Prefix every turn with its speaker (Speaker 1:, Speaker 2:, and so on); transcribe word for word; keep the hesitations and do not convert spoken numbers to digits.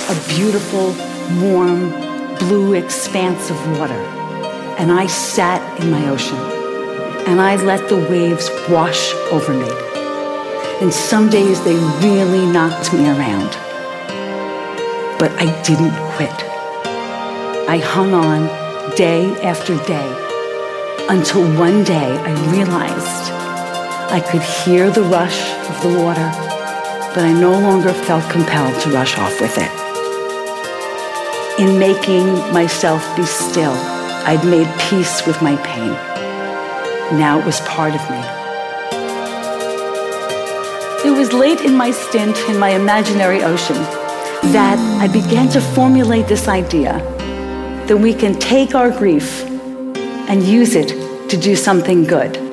Speaker 1: a beautiful, warm, blue expanse of water. And I sat in my ocean, and I let the waves wash over me. And some days they really knocked me around. But I didn't quit. I hung on day after day until one day I realized I could hear the rush of the water, but I no longer felt compelled to rush off with it. In making myself be still, I'd made peace with my pain. Now it was part of me. It was late in my stint in my imaginary ocean that I began to formulate this idea that we can take our grief and use it to do something good.